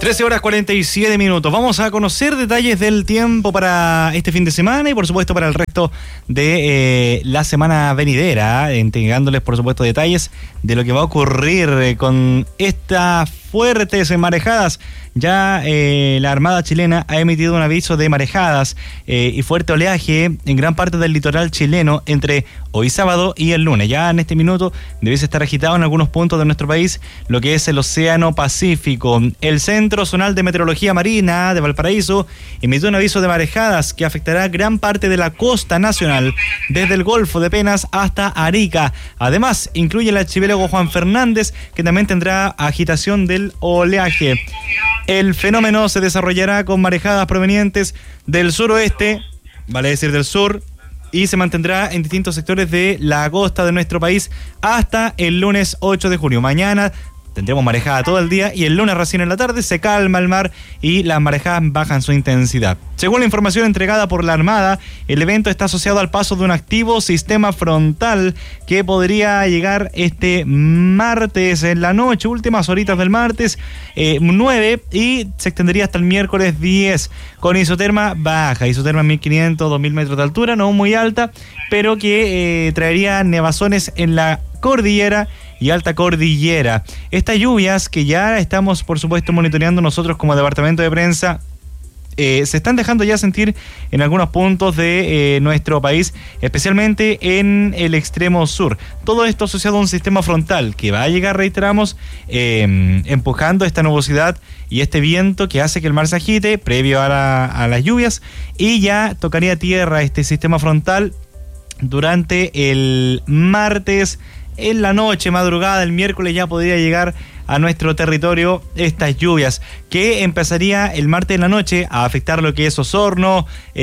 13:47. Vamos a conocer detalles del tiempo para este fin de semana y por supuesto para el resto de la semana venidera, entregándoles por supuesto detalles de lo que va a ocurrir con estas fuertes marejadas. Ya la Armada chilena ha emitido un aviso de marejadas y fuerte oleaje en gran parte del litoral chileno entre hoy sábado y el lunes. Ya en este minuto debiese estar agitado en algunos puntos de nuestro país lo que es el Océano Pacífico. El Centro Zonal de Meteorología Marina de Valparaíso emitió un aviso de marejadas que afectará gran parte de la costa nacional, desde el Golfo de Penas hasta Arica. Además, incluye el archipiélago Juan Fernández, que también tendrá agitación del oleaje. El fenómeno se desarrollará con marejadas provenientes del suroeste, vale decir del sur, y se mantendrá en distintos sectores de la costa de nuestro país hasta el lunes 8 de junio. Mañana tendremos marejada todo el día y el lunes recién en la tarde se calma el mar y las marejadas bajan su intensidad. Según la información entregada por la Armada, el evento está asociado al paso de un activo sistema frontal que podría llegar este martes en la noche, últimas horitas del martes 9, y se extendería hasta el miércoles 10, con isoterma baja, isoterma 1500, 2000 metros de altura, no muy alta, pero que traería nevazones en la cordillera y alta cordillera. Estas lluvias que ya estamos por supuesto monitoreando nosotros como departamento de prensa se están dejando ya sentir en algunos puntos de nuestro país, especialmente en el extremo sur. Todo esto asociado a un sistema frontal que va a llegar, reiteramos, empujando esta nubosidad y este viento que hace que el mar se agite previo a las lluvias, y ya tocaría tierra este sistema frontal durante el martes en la noche, madrugada. El miércoles ya podría llegar a nuestro territorio estas lluvias, que empezaría el martes en la noche a afectar lo que es Osorno,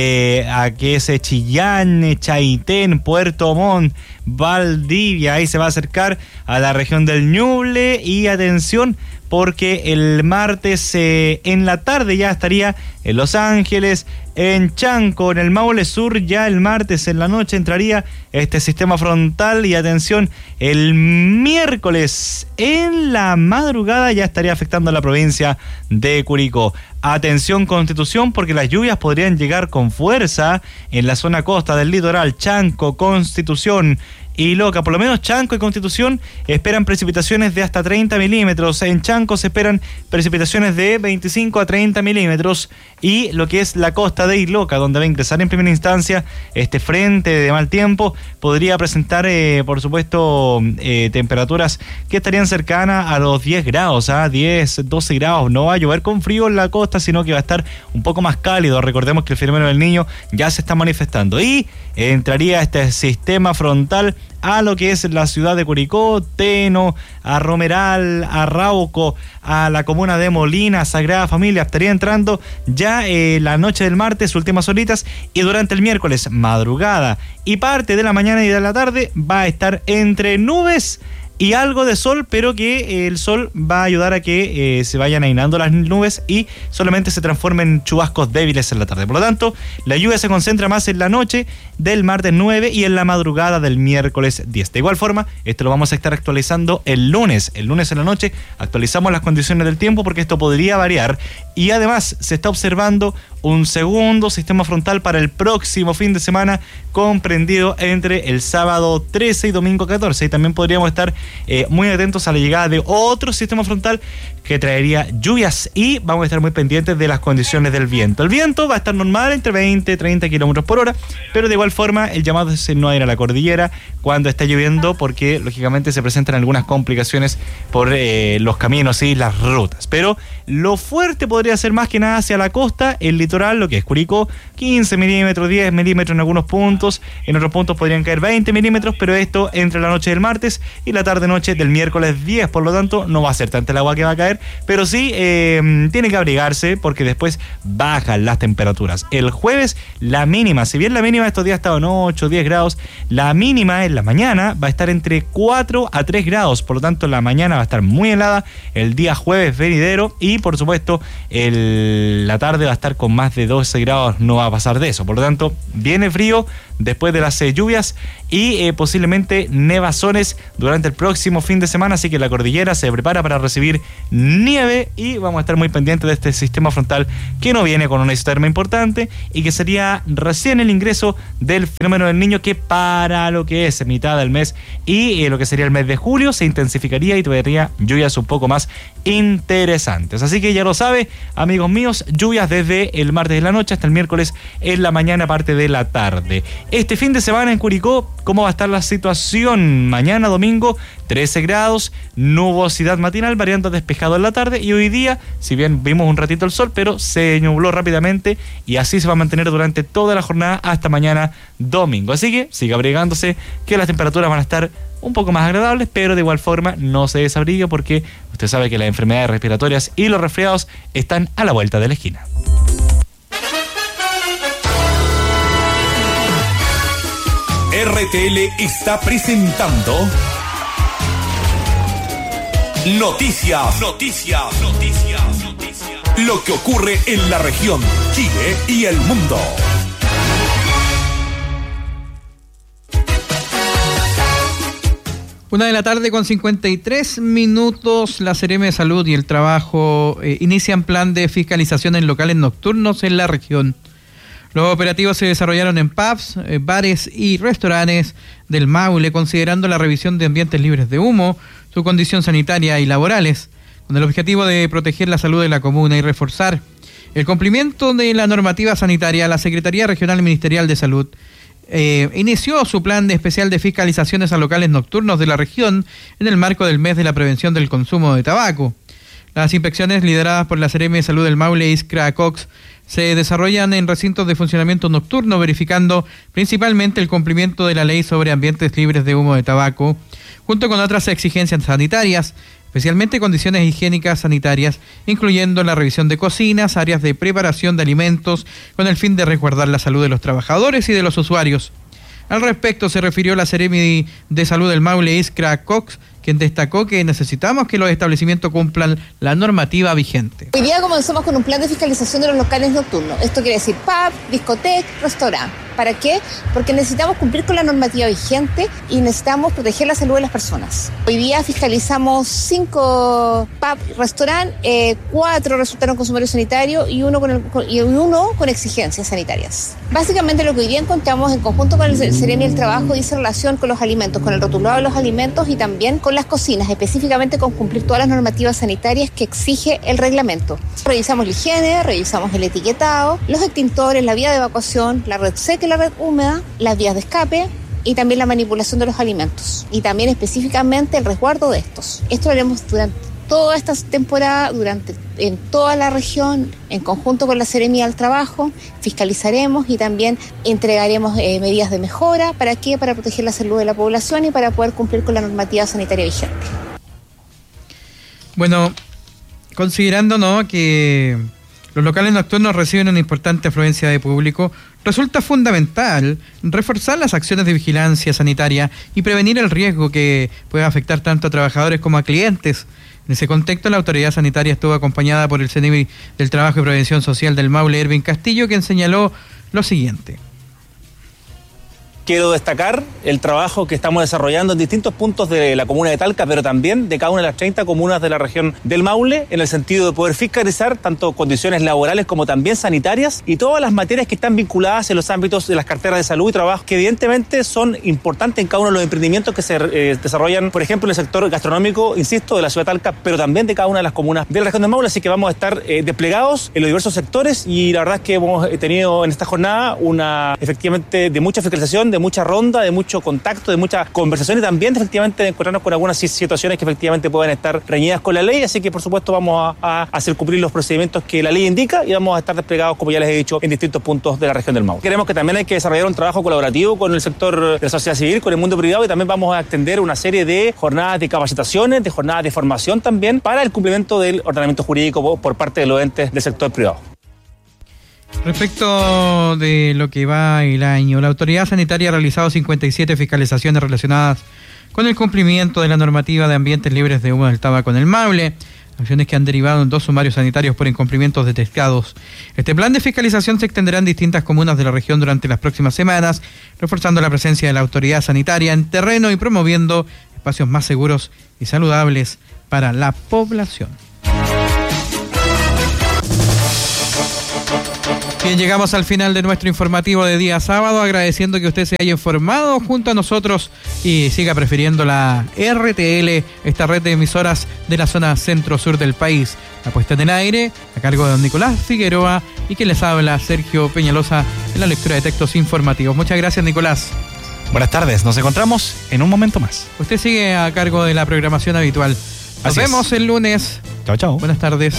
a que es Chillán, Chaitén, Puerto Montt, Valdivia. Ahí se va a acercar a la región del Ñuble, y atención, porque el martes en la tarde ya estaría en Los Ángeles, en Chanco, en el Maule Sur. Ya el martes en la noche entraría este sistema frontal, y atención, el miércoles en la madrugada ya estaría afectando a la provincia de Curicó. Atención Constitución, porque las lluvias podrían llegar con fuerza en la zona costa del litoral, Chanco, Constitución y Loca. Por lo menos Chanco y Constitución esperan precipitaciones de hasta 30 milímetros. En Chanco se esperan precipitaciones de 25 a 30 milímetros. Y lo que es la costa de Iloca, donde va a ingresar en primera instancia este frente de mal tiempo, podría presentar, por supuesto, temperaturas que estarían cercanas a los 10 grados, 10, 12 grados. No va a llover con frío en la costa, sino que va a estar un poco más cálido. Recordemos que el fenómeno del Niño ya se está manifestando. Y entraría este sistema frontal a lo que es la ciudad de Curicó, Teno, a Romeral, a Rauco, a la comuna de Molina, Sagrada Familia. Estaría entrando ya la noche del martes, últimas horitas, y durante el miércoles, madrugada y parte de la mañana y de la tarde va a estar entre nubes y algo de sol, pero que el sol va a ayudar a que se vayan ainando las nubes y solamente se transformen en chubascos débiles en la tarde. Por lo tanto, la lluvia se concentra más en la noche del martes 9 y en la madrugada del miércoles 10. De igual forma, esto lo vamos a estar actualizando el lunes. El lunes en la noche actualizamos las condiciones del tiempo, porque esto podría variar, y además se está observando un segundo sistema frontal para el próximo fin de semana, comprendido entre el sábado 13 y domingo 14. Y también podríamos estar muy atentos a la llegada de otro sistema frontal que traería lluvias, y vamos a estar muy pendientes de las condiciones del viento. El viento va a estar normal entre 20 y 30 kilómetros por hora, pero de igual forma el llamado es no ir a la cordillera cuando está lloviendo, porque lógicamente se presentan algunas complicaciones por los caminos y las rutas. Pero lo fuerte podría ser más que nada hacia la costa, el litoral, lo que es Curicó, 15 milímetros, 10 milímetros en algunos puntos, en otros puntos podrían caer 20 milímetros, pero esto entre la noche del martes y la tarde-noche del miércoles 10, por lo tanto no va a ser tanta el agua que va a caer, pero sí tiene que abrigarse, porque después bajan las temperaturas. El jueves la mínima, si bien la mínima estos días estaba en 8, 10 grados, la mínima en la mañana va a estar entre 4 a 3 grados, por lo tanto la mañana va a estar muy helada el día jueves venidero, y por supuesto la tarde va a estar con más de 12 grados, no va a pasar de eso. Por lo tanto, viene frío después de las lluvias y posiblemente nevazones durante el próximo fin de semana, así que la cordillera se prepara para recibir nieve y vamos a estar muy pendientes de este sistema frontal que no viene con una isoterma importante y que sería recién el ingreso del fenómeno del Niño, que para lo que es mitad del mes y lo que sería el mes de julio se intensificaría y tendría lluvias un poco más interesantes. Así que ya lo sabe, amigos míos, lluvias desde el martes de la noche hasta el miércoles en la mañana, parte de la tarde. Este fin de semana en Curicó, ¿cómo va a estar la situación? Mañana domingo 13 grados, nubosidad matinal, variando despejado en la tarde, y hoy día, si bien vimos un ratito el sol, pero se nubló rápidamente y así se va a mantener durante toda la jornada hasta mañana domingo. Así que siga abrigándose, que las temperaturas van a estar un poco más agradables, pero de igual forma no se desabrigue porque usted sabe que las enfermedades respiratorias y los resfriados están a la vuelta de la esquina. RTL está presentando Noticias. Lo que ocurre en la región, Chile y el mundo. Una de la tarde con 53 minutos, la Seremi de Salud y el Trabajo inician plan de fiscalización en locales nocturnos en la región. Los operativos se desarrollaron en pubs, bares y restaurantes del Maule, considerando la revisión de ambientes libres de humo, su condición sanitaria y laborales, con el objetivo de proteger la salud de la comuna y reforzar el cumplimiento de la normativa sanitaria. La Secretaría Regional Ministerial de Salud inició su plan especial de fiscalizaciones a locales nocturnos de la región en el marco del mes de la prevención del consumo de tabaco. Las inspecciones lideradas por la Seremi de Salud del Maule, Iskra Cox, se desarrollan en recintos de funcionamiento nocturno, verificando principalmente el cumplimiento de la ley sobre ambientes libres de humo de tabaco, junto con otras exigencias sanitarias, especialmente condiciones higiénicas sanitarias, incluyendo la revisión de cocinas, áreas de preparación de alimentos, con el fin de resguardar la salud de los trabajadores y de los usuarios. Al respecto se refirió la Seremi de Salud del Maule, Iskra Cox, quien destacó que necesitamos que los establecimientos cumplan la normativa vigente. Hoy día comenzamos con un plan de fiscalización de los locales nocturnos. Esto quiere decir pub, discoteca, restaurante. ¿Para qué? Porque necesitamos cumplir con la normativa vigente y necesitamos proteger la salud de las personas. Hoy día fiscalizamos 5 pub, restaurantes, 4 resultaron con sumario sanitario y uno con exigencias sanitarias. Básicamente lo que hoy día encontramos en conjunto con el Seremi del Trabajo dice relación con los alimentos, con el rotulado de los alimentos y también con las cocinas, específicamente con cumplir todas las normativas sanitarias que exige el reglamento. Revisamos la higiene, revisamos el etiquetado, los extintores, la vía de evacuación, la red seca y la red húmeda, las vías de escape y también la manipulación de los alimentos y también específicamente el resguardo de estos. Esto lo haremos durante toda esta temporada, en toda la región, en conjunto con la Seremi del Trabajo, fiscalizaremos y también entregaremos medidas de mejora. ¿Para qué? Para proteger la salud de la población y para poder cumplir con la normativa sanitaria vigente. Bueno, considerando, ¿no?, que los locales nocturnos reciben una importante afluencia de público, resulta fundamental reforzar las acciones de vigilancia sanitaria y prevenir el riesgo que pueda afectar tanto a trabajadores como a clientes. En ese contexto, la autoridad sanitaria estuvo acompañada por el Seremi del Trabajo y Prevención Social del Maule, Erwin Castillo, quien señaló lo siguiente. Quiero destacar el trabajo que estamos desarrollando en distintos puntos de la comuna de Talca, pero también de cada una de las 30 comunas de la región del Maule, en el sentido de poder fiscalizar tanto condiciones laborales como también sanitarias y todas las materias que están vinculadas en los ámbitos de las carteras de salud y trabajo, que evidentemente son importantes en cada uno de los emprendimientos que se desarrollan, por ejemplo, en el sector gastronómico, insisto, de la ciudad de Talca, pero también de cada una de las comunas de la región del Maule. Así que vamos a estar desplegados en los diversos sectores y la verdad es que hemos tenido en esta jornada una, efectivamente, de mucha fiscalización, de mucha ronda, de mucho contacto, de mucha conversación y también efectivamente de encontrarnos con algunas situaciones que efectivamente pueden estar reñidas con la ley, así que por supuesto vamos a hacer cumplir los procedimientos que la ley indica y vamos a estar desplegados, como ya les he dicho, en distintos puntos de la región del Maule. Creemos que también hay que desarrollar un trabajo colaborativo con el sector de la sociedad civil, con el mundo privado, y también vamos a extender una serie de jornadas de capacitaciones, de jornadas de formación también para el cumplimiento del ordenamiento jurídico por parte de los entes del sector privado. Respecto de lo que va el año, la autoridad sanitaria ha realizado 57 fiscalizaciones relacionadas con el cumplimiento de la normativa de ambientes libres de humo del tabaco en el Maule. acciones que han derivado en 2 sumarios sanitarios por incumplimientos detectados. Este plan de fiscalización se extenderá en distintas comunas de la región durante las próximas semanas, reforzando la presencia de la autoridad sanitaria en terreno y promoviendo espacios más seguros y saludables para la población. Bien, llegamos al final de nuestro informativo de día sábado, agradeciendo que usted se haya informado junto a nosotros y siga prefiriendo la RTL, esta red de emisoras de la zona centro-sur del país. La puesta en el aire a cargo de don Nicolás Figueroa y que les habla Sergio Peñalosa en la lectura de textos informativos. Muchas gracias, Nicolás. Buenas tardes, nos encontramos en un momento más. Usted sigue a cargo de la programación habitual. Nos vemos el lunes. Chao, chao. Buenas tardes.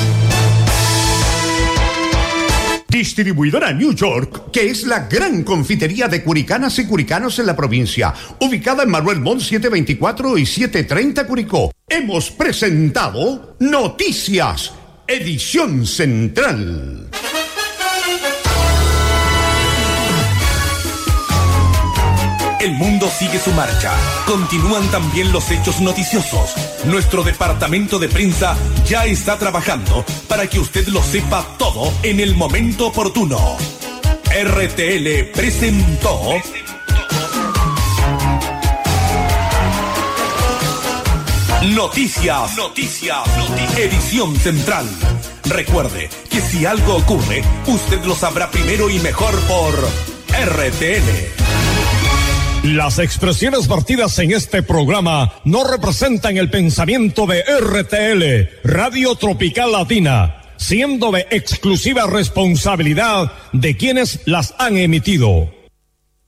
Distribuidora New York, que es la gran confitería de curicanas y curicanos en la provincia, ubicada en Manuel Montt 724 y 730 Curicó. Hemos presentado Noticias, edición central. El mundo sigue su marcha. Continúan también los hechos noticiosos. Nuestro departamento de prensa ya está trabajando para que usted lo sepa todo en el momento oportuno. RTL presentó Noticias, edición central. Recuerde que si algo ocurre, usted lo sabrá primero y mejor por RTL. Las expresiones vertidas en este programa no representan el pensamiento de RTL, Radio Tropical Latina, siendo de exclusiva responsabilidad de quienes las han emitido.